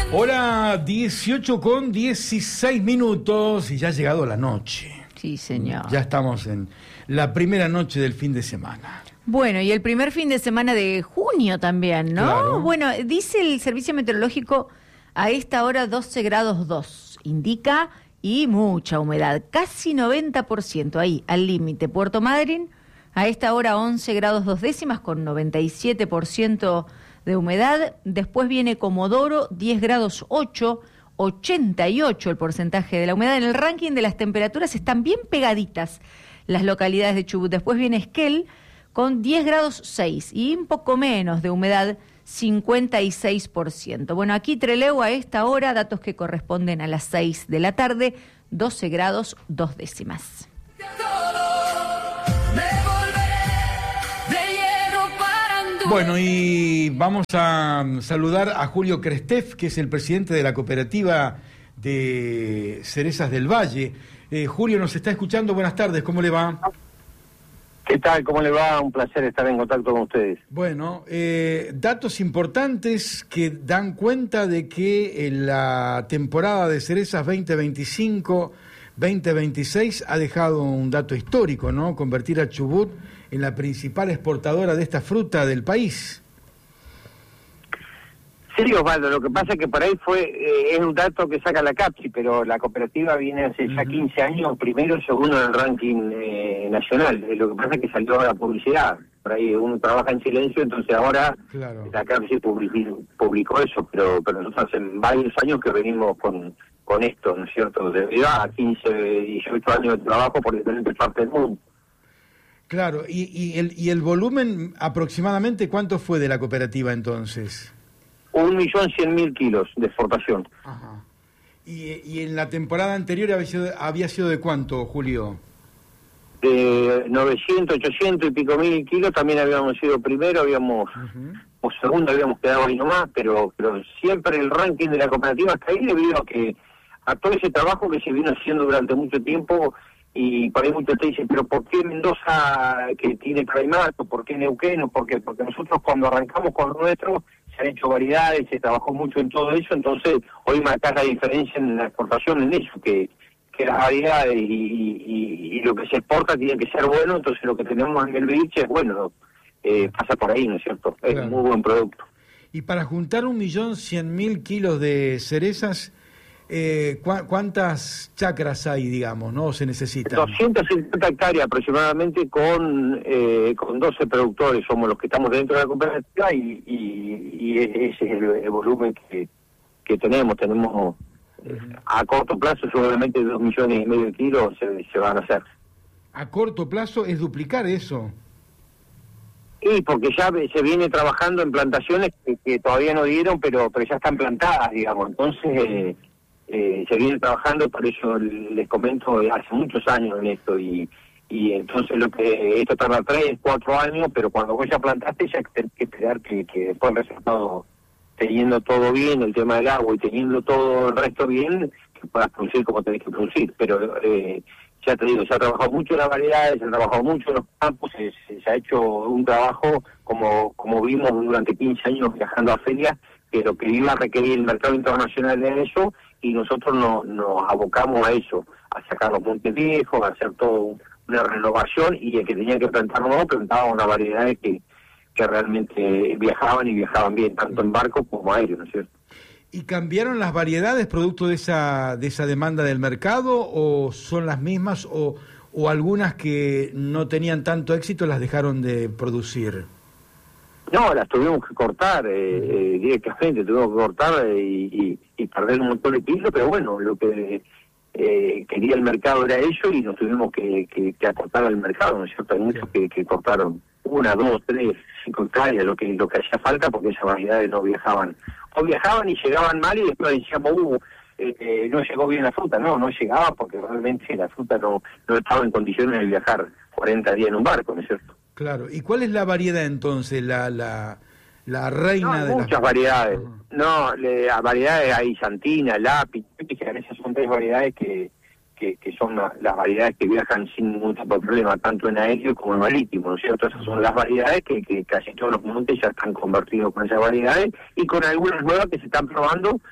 Hora 18:16 y ya ha llegado la noche. Sí, señor. Ya estamos en la primera noche del fin de semana. Bueno, y el primer fin de semana de junio también, ¿no? Claro. Bueno, dice el Servicio Meteorológico a esta hora 12 grados 2. Indica y mucha humedad, casi 90% ahí, al límite. Puerto Madryn, a esta hora 11 grados 2 décimas con 97% de humedad. Después viene Comodoro, 10 grados 8, 88 el porcentaje de la humedad. En el ranking de las temperaturas están bien pegaditas las localidades de Chubut. Después viene Esquel con 10 grados 6 y un poco menos de humedad, 56%. Bueno, aquí Trelew a esta hora, datos que corresponden a las 6 de la tarde, 12 grados 2 décimas. Bueno, y vamos a saludar a Julio Krestev, que es el presidente de la cooperativa de Cerezas del Valle. Julio nos está escuchando, buenas tardes, ¿cómo le va? ¿Qué tal? ¿Cómo le va? Un placer estar en contacto con ustedes. Bueno, datos importantes que dan cuenta de que en la temporada de cerezas 2025-2026 ha dejado un dato histórico, ¿no? Convertir a Chubut en la principal exportadora de esta fruta del país. Sí, Osvaldo, lo que pasa es que por ahí es un dato que saca la CAPSI, pero la cooperativa viene hace ya 15 años, primero y segundo en el ranking nacional. Lo que pasa es que salió a la publicidad. Por ahí uno trabaja en silencio, entonces ahora Claro. la CAPSI publicó eso, pero nosotros hace varios años que venimos con esto, ¿no es cierto? Debido a 15, 18 años de trabajo por diferentes partes del mundo. Claro, y el volumen aproximadamente, ¿cuánto fue de la cooperativa entonces? 1.100.000 kilos de exportación. Ajá. ¿Y en la temporada anterior había sido de cuánto, Julio? De 900, 800 y pico mil kilos, también habíamos sido primero, o segundo habíamos quedado ahí nomás, pero siempre el ranking de la cooperativa está ahí debido a todo ese trabajo que se vino haciendo durante mucho tiempo. Y por ahí muchos te dicen, pero ¿por qué Mendoza, que tiene Praimato? ¿Por qué Neuquén? Porque nosotros cuando arrancamos con lo nuestro se han hecho variedades, se trabajó mucho en todo eso, entonces hoy marcás la diferencia en la exportación en eso, que las variedades y lo que se exporta tiene que ser bueno, entonces lo que tenemos en el biche es bueno, pasa por ahí, ¿no es cierto? Claro. Es un muy buen producto. Y para juntar 1.100.000 kilos de cerezas, ¿cuántas chacras hay, digamos, no se necesitan? 250 hectáreas aproximadamente con 12 productores, somos los que estamos dentro de la cooperativa y ese es el volumen que tenemos. A corto plazo seguramente 2,5 millones de kilos se van a hacer. ¿A corto plazo es duplicar eso? Y porque ya se viene trabajando en plantaciones que todavía no dieron, pero ya están plantadas, digamos, entonces... se viene trabajando, por eso les comento, hace muchos años en esto y entonces esto tarda 3, 4 años, pero cuando vos ya plantaste ya tenés que esperar que después el resultado, teniendo todo bien, el tema del agua y teniendo todo el resto bien, que puedas producir como tenés que producir, pero ya te digo, se ha trabajado mucho en las variedades, se ha trabajado mucho en los campos, se ha hecho un trabajo como vimos durante 15 años viajando a ferias, que lo que iba a requerir el mercado internacional de eso, y nosotros nos abocamos a eso, a sacar los montes viejos, a hacer todo una renovación, y el que tenía que plantar nuevo, plantaba unas variedades que realmente viajaban y viajaban bien, tanto en barco como aéreo, ¿no es cierto? ¿Y cambiaron las variedades producto de esa demanda del mercado, o son las mismas, o algunas que no tenían tanto éxito las dejaron de producir? No, las tuvimos que cortar directamente, tuvimos que cortar y perder un montón de kilos, pero bueno, lo que quería el mercado era eso y nos tuvimos que acortar al mercado, ¿no es cierto? Hay muchos que cortaron 1, 2, 3, 5 hectáreas, lo que hacía falta, porque esas variedades no viajaban. O viajaban y llegaban mal y después decíamos, no llegó bien la fruta. No llegaba porque realmente la fruta no estaba en condiciones de viajar 40 días en un barco, ¿no es cierto? Claro. ¿Y cuál es la variedad entonces, la reina de muchas variedades. No, variedades hay Santina, Lápiz, esas son 3 variedades que son las variedades que viajan sin ningún tipo de problema, tanto en aéreo como en marítimo, ¿no es cierto? Esas son las variedades que casi todos los montes ya están convertidos con esas variedades y con algunas nuevas que se están probando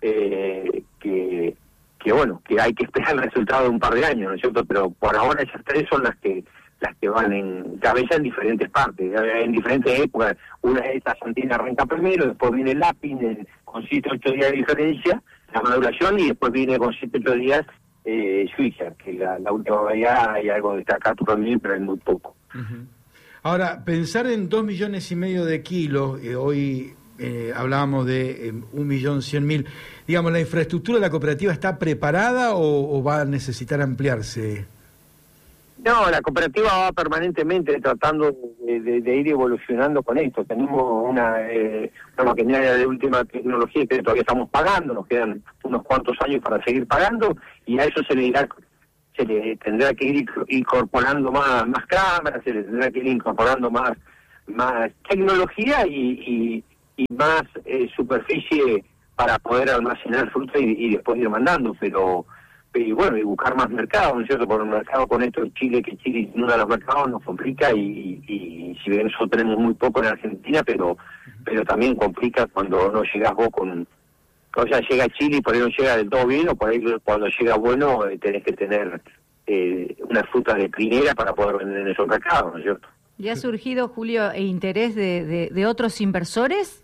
bueno, que hay que esperar el resultado de un par de años, ¿no es cierto? Pero por ahora esas tres son las que van en cabeza en diferentes partes, en diferentes épocas. Una de estas Santina arranca primero, después viene el lápiz con 7-8 días de diferencia, la maduración, y después viene con 7-8 días Suiza, que la última variedad hay algo destacado también, pero es muy poco. Uh-huh. Ahora, pensar en 2,5 millones de kilos, hoy hablábamos de 1.100.000, digamos, ¿la infraestructura de la cooperativa está preparada o va a necesitar ampliarse? No, la cooperativa va permanentemente tratando de ir evolucionando con esto. Tenemos una maquinaria de última tecnología que todavía estamos pagando, nos quedan unos cuantos años para seguir pagando, y a eso se le tendrá que ir incorporando más cámaras, se le tendrá que ir incorporando más tecnología y más superficie para poder almacenar fruta y después ir mandando, pero bueno, y buscar más mercado, ¿no es cierto? Por el mercado con esto de Chile, que Chile es uno de los mercados, nos complica, y si bien nosotros tenemos muy poco en Argentina, pero también complica cuando no llegas vos o sea, llega Chile y por ahí no llega del todo bien, o por ahí cuando llega bueno tenés que tener una fruta de primera para poder vender en esos mercados, ¿no es cierto? ¿Y ha surgido, Julio, interés de otros inversores?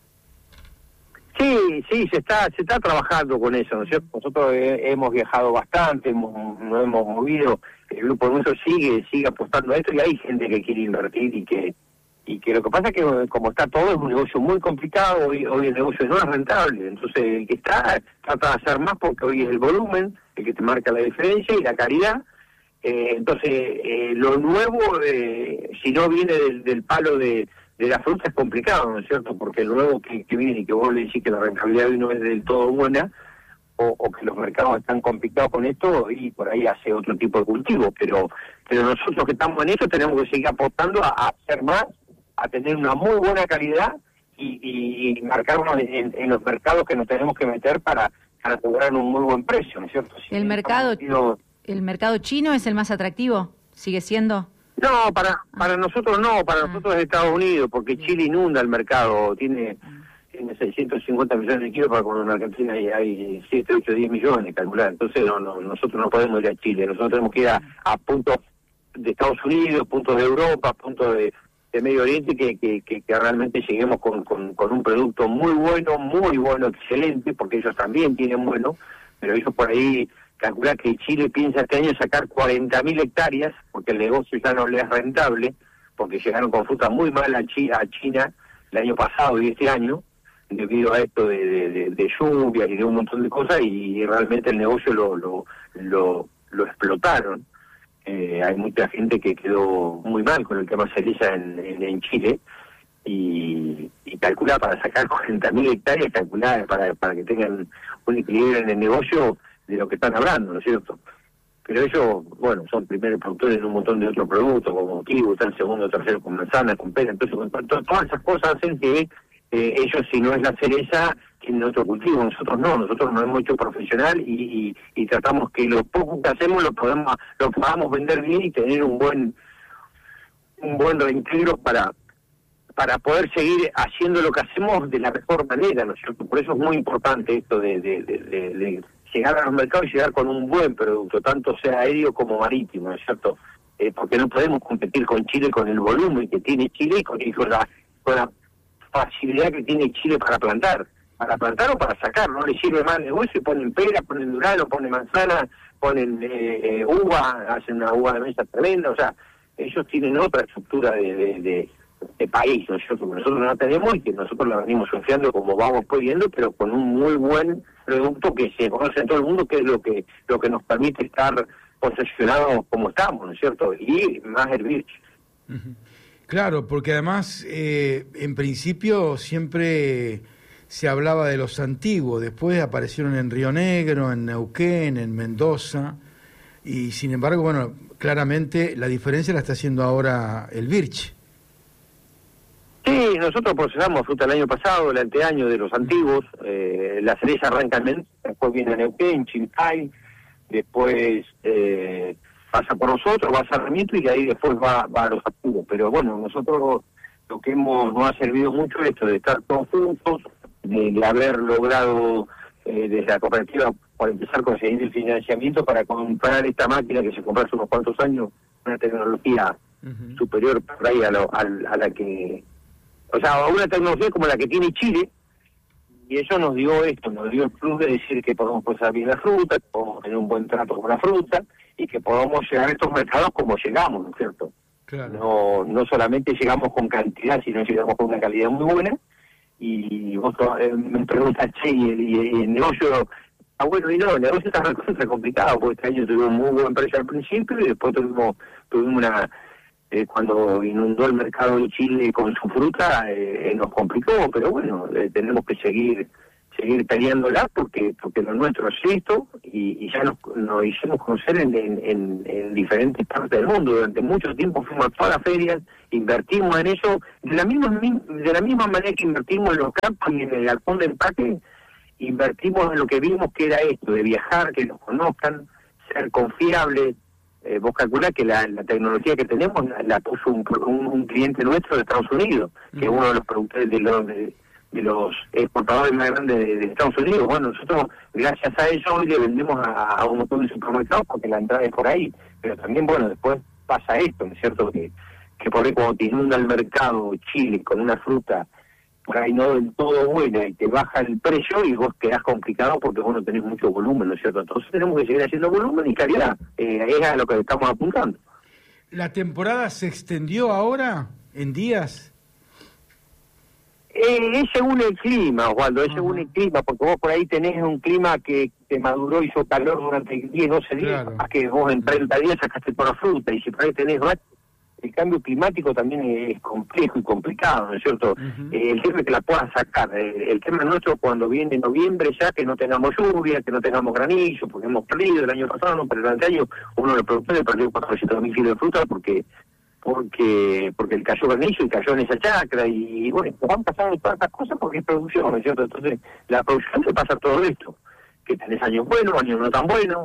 Sí, se está trabajando con eso, ¿no es cierto? Nosotros hemos viajado bastante, nos hemos movido, el grupo nuestro sigue apostando a esto, y hay gente que quiere invertir y que lo que pasa es que como está todo, es un negocio muy complicado, hoy el negocio no es rentable, entonces el que trata de hacer más, porque hoy es el volumen el que te marca la diferencia y la calidad. Entonces lo nuevo, si no viene del palo de la fruta, es complicado, ¿no es cierto? Porque el nuevo que viene y que vos le decís que la rentabilidad hoy no es del todo buena, o que los mercados están complicados con esto, y por ahí hace otro tipo de cultivo, pero nosotros que estamos en esto tenemos que seguir apostando a hacer más, a tener una muy buena calidad y marcarnos en los mercados que nos tenemos que meter para lograr un muy buen precio, ¿no es cierto? Si ¿El mercado chino es el más atractivo? ¿Sigue siendo? No, para nosotros no, para nosotros es Estados Unidos, porque Chile inunda el mercado, tiene 650 millones de kilos, para cuando en Argentina hay 7, 8, 10 millones, calcular. Entonces nosotros no podemos ir a Chile, nosotros tenemos que ir a puntos de Estados Unidos, puntos de Europa, puntos de Medio Oriente, que realmente lleguemos con un producto muy bueno, excelente, porque ellos también tienen bueno, pero ellos por ahí calcular que Chile piensa este año sacar 40.000 hectáreas, porque el negocio ya no le es rentable, porque llegaron con fruta muy mala a China el año pasado y este año, debido a esto de lluvias y de un montón de cosas, y realmente el negocio lo explotaron. Hay mucha gente que quedó muy mal con el tema cereza en Chile, y calcula para sacar 40.000 hectáreas, calcular para que tengan un equilibrio en el negocio de lo que están hablando, ¿no es cierto? Pero ellos, bueno, son primeros productores de un montón de otros productos, como kiwi, están segundo, tercero con manzana, con pera, entonces todas esas cosas hacen que ellos, si no es la cereza, tienen otro cultivo, nosotros no hemos hecho profesional, y tratamos que lo poco que hacemos lo podamos vender bien y tener un buen reintegro para poder seguir haciendo lo que hacemos de la mejor manera, ¿no es cierto? Por eso es muy importante esto de llegar a los mercados y llegar con un buen producto, tanto sea aéreo como marítimo, ¿no es cierto? Porque no podemos competir con Chile con el volumen que tiene Chile y con la facilidad que tiene Chile para plantar o para sacar. No le sirve más negocio, ponen pera, ponen durazno, ponen manzana, ponen uva, hacen una uva de mesa tremenda, o sea, ellos tienen otra estructura de país, ¿no es cierto? Que nosotros no tenemos, y que nosotros la venimos surfeando como vamos pudiendo, pero con un muy buen producto que se conoce en todo el mundo, que es lo que nos permite estar posicionados como estamos, ¿no es cierto? Y más el Birch. Claro, porque además, en principio siempre se hablaba de los antiguos, después aparecieron en Río Negro, en Neuquén, en Mendoza, y sin embargo, bueno, claramente la diferencia la está haciendo ahora el Birch. Sí, nosotros procesamos fruta el año pasado, el anteaño de los antiguos, la cereza arranca en Mendoza, después viene a Neuquén, Chimpay, después pasa por nosotros, va a Sarmiento, y de ahí después va a los antiguos. Pero bueno, nosotros lo que nos ha servido mucho esto de estar todos juntos, de haber logrado desde la cooperativa por empezar a conseguir el financiamiento para comprar esta máquina que se compró hace unos cuantos años, una tecnología superior por ahí a la que, o sea, una tecnología como la que tiene Chile, y eso nos dio el plus de decir que podemos procesar bien la fruta, que podemos tener un buen trato con la fruta, y que podamos llegar a estos mercados como llegamos, ¿no es cierto? Claro. No solamente llegamos con cantidad, sino llegamos con una calidad muy buena. Y vos me preguntas, che, y el negocio, bueno, y no, el negocio está bastante complicado, porque este año tuvimos muy buen precio al principio, y después tuvimos una, cuando inundó el mercado de Chile con su fruta, nos complicó, pero bueno, tenemos que seguir peleándola, porque lo nuestro es esto, y ya nos hicimos conocer en diferentes partes del mundo. Durante mucho tiempo fuimos a todas las ferias, invertimos en eso, de la misma manera que invertimos en los campos y en el galpón de empaque, invertimos en lo que vimos que era esto, de viajar, que nos conozcan, ser confiables. Vos calculás que la tecnología que tenemos la puso un cliente nuestro de Estados Unidos, que es uno de los productores de los exportadores más grandes de Estados Unidos. Bueno, nosotros gracias a eso hoy le vendemos a un montón de supermercados porque la entrada es por ahí, pero también, bueno, después pasa esto, ¿no es cierto? Que por ahí cuando te inunda el mercado Chile con una fruta por ahí no del todo buena y te baja el precio y vos quedás complicado porque vos no tenés mucho volumen, ¿no es cierto? Entonces tenemos que seguir haciendo volumen y calidad, es a lo que estamos apuntando. ¿La temporada se extendió ahora en días? Es según el clima, Osvaldo, es según el clima, porque vos por ahí tenés un clima que te maduró, hizo calor durante 10, 12 días, claro. Más que vos en 30 días sacaste toda la fruta, y si por ahí tenés más, el cambio climático también es complejo y complicado, ¿no es cierto? El tema es que la puedas sacar, el tema nuestro cuando viene noviembre ya, que no tengamos lluvia, que no tengamos granizo, porque hemos perdido el año pasado, no, pero el año uno de los productores perdió 400.000 kilos de fruta porque el cayó granizo y cayó en esa chacra, y bueno, van pasando todas estas cosas porque es producción, ¿no es cierto? Entonces, la producción te pasa todo esto, que tenés años buenos, años no tan buenos,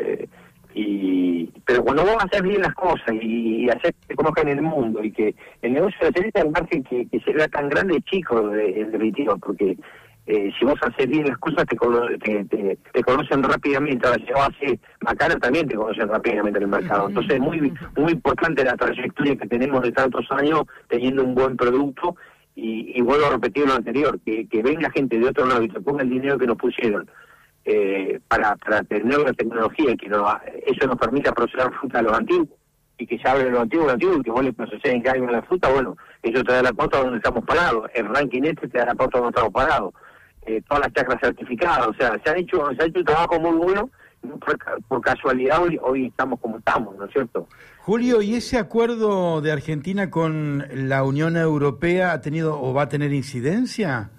pero cuando vos haces bien las cosas y haces que te conozcan en el mundo, y que el negocio de la cerveza, el margen que se vea tan grande es chico, en definitiva, porque si vos haces bien las cosas te conocen rápidamente. Ahora, si vos haces macana también te conocen rápidamente en el mercado. Entonces es muy importante la trayectoria que tenemos de tantos años teniendo un buen producto, y vuelvo a repetir lo anterior, que venga gente de otro lado y te ponga el dinero que nos pusieron para tener la tecnología, que eso nos permite procesar fruta a los antiguos, y que se abre lo antiguo, y que vos le procesés en cada la fruta. Bueno, eso te da la pauta donde estamos parados, el ranking te da la pauta donde estamos parados, todas las chacras certificadas, o sea, se ha hecho un trabajo muy bueno. Por casualidad hoy estamos como estamos, ¿no es cierto? Julio, ¿y ese acuerdo de Argentina con la Unión Europea ha tenido o va a tener incidencia?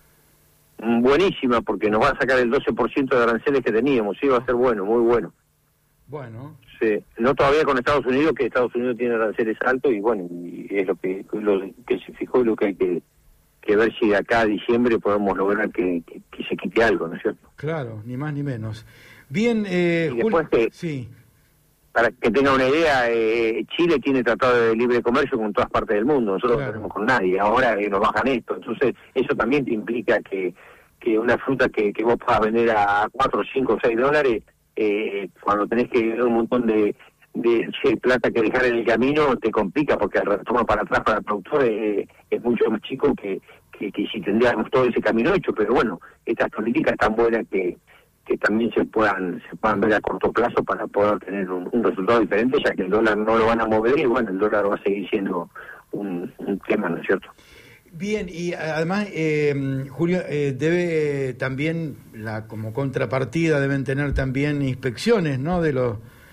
Buenísima, porque nos va a sacar el 12% de aranceles que teníamos, sí, va a ser bueno, muy bueno. Bueno. Sí, no todavía con Estados Unidos, que Estados Unidos tiene aranceles altos, y bueno, y es lo que se fijó, y lo que hay que ver si de acá a diciembre podemos lograr que se quite algo, ¿no es cierto? Claro, ni más ni menos. Bien, y después sí. Para que tenga una idea, Chile tiene tratado de libre comercio con todas partes del mundo, nosotros no tenemos con nadie, ahora nos bajan esto, entonces eso también te implica que una fruta que vos puedas vender a 4, 5, 6 dólares, cuando tenés que un montón de plata que dejar en el camino, te complica, porque el retorno para atrás para el productor es mucho más chico que si tendríamos todo ese camino hecho. Pero bueno, estas políticas tan buenas que también se puedan ver a corto plazo para poder tener un resultado diferente, ya que el dólar no lo van a mover, y bueno, el dólar va a seguir siendo un tema, ¿no es cierto? Bien, y además, Julio, debe también, como contrapartida, deben tener también inspecciones, ¿no?, de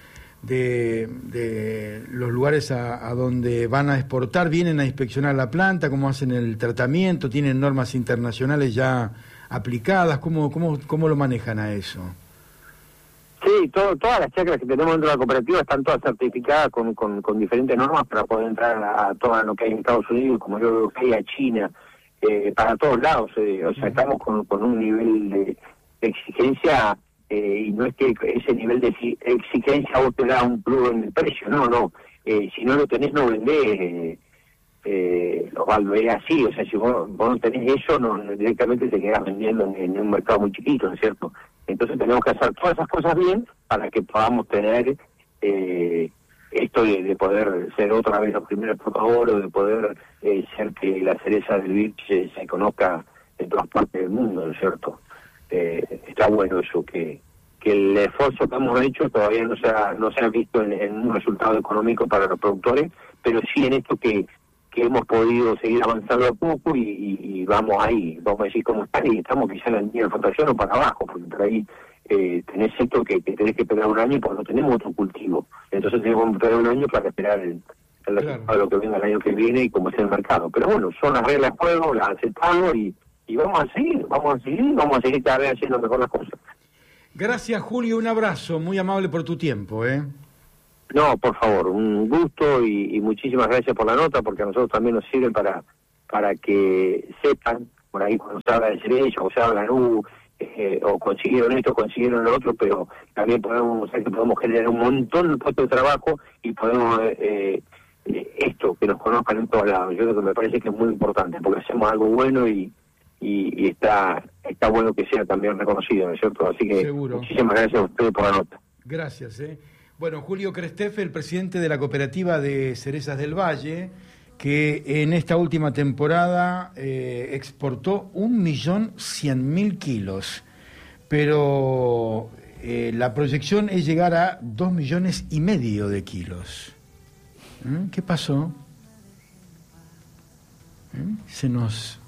los lugares a donde van a exportar. Vienen a inspeccionar la planta, cómo hacen el tratamiento, tienen normas internacionales ya aplicadas, ¿cómo lo manejan a eso? Sí, todas las chacras que tenemos dentro de la cooperativa están todas certificadas con diferentes normas para poder entrar a todo lo que hay en Estados Unidos, como yo veo que hay a China, para todos lados. O sea, estamos con un nivel de exigencia, y no es que ese nivel de exigencia vos te da un plus en el precio, no. Si no lo tenés, no vendés. Osvaldo, es así, o sea, si vos no tenés eso, directamente te quedás vendiendo en un mercado muy chiquito, ¿no es cierto? Entonces tenemos que hacer todas esas cosas bien para que podamos tener esto de poder ser otra vez los primeros exportadores, de poder ser que la cereza del Virch se conozca en todas partes del mundo, ¿no es cierto? Está bueno eso, que el esfuerzo que hemos hecho todavía no se ha visto en un resultado económico para los productores, pero sí en esto que hemos podido seguir avanzando a poco y vamos ahí, vamos a decir cómo están, y estamos quizá en la línea de flotación o para abajo, porque por ahí tenés esto que tenés que esperar un año porque no tenemos otro cultivo, entonces tenemos que esperar un año para esperar el resultado de lo que venga el año que viene y cómo sea el mercado. Pero bueno, son las reglas de juego, las aceptamos y vamos a seguir cada vez haciendo mejor las cosas. Gracias, Julio, un abrazo, muy amable por tu tiempo, No, por favor, un gusto y muchísimas gracias por la nota, porque a nosotros también nos sirve para que sepan, por ahí cuando se habla de cereza o se habla de o consiguieron esto, consiguieron lo otro, pero también podemos generar un montón de puestos de trabajo y podemos esto, que nos conozcan en todos lados. Yo creo que me parece que es muy importante, porque hacemos algo bueno y está bueno que sea también reconocido, ¿no es cierto? Así que seguro. Muchísimas gracias a ustedes por la nota. Gracias. Bueno, Julio Crestef, el presidente de la cooperativa de Cerezas del Valle, que en esta última temporada exportó 1.100.000 kilos, pero la proyección es llegar a 2,5 millones de kilos. ¿Qué pasó? Se nos...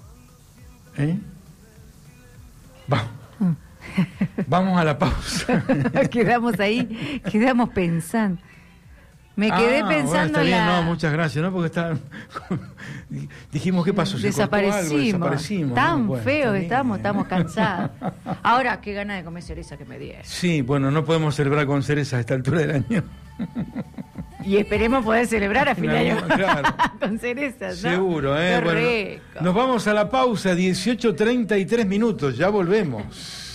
Vamos a la pausa. Quedamos ahí, quedamos pensando. Me quedé pensando bueno, está bien, no, muchas gracias, ¿no? Porque dijimos, ¿qué pasó? Desaparecimos. Tan bueno, feos estamos cansados. Ahora, qué ganas de comer cereza que me dieron. Sí, bueno, no podemos celebrar con cereza a esta altura del año. Y esperemos poder celebrar a fin de año claro. con cerezas, ¿no? Seguro, Qué bueno, rico. Nos vamos a la pausa, 18:33 minutos, ya volvemos.